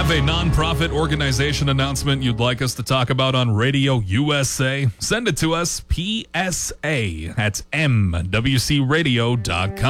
Have a nonprofit organization announcement you'd like us to talk about on Radio USA? Send it to us, PSA at mwcradio.com.